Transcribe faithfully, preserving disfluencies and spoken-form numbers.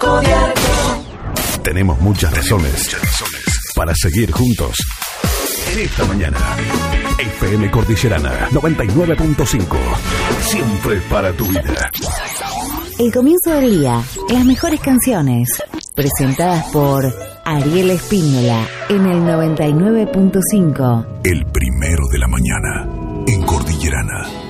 Tenemos muchas razones para seguir juntos. En esta mañana, F M Cordillerana noventa y nueve punto cinco. Siempre para tu vida. El comienzo del día, las mejores canciones, presentadas por Ariel Espínola en el noventa y nueve punto cinco. El primero de la mañana, en Cordillerana.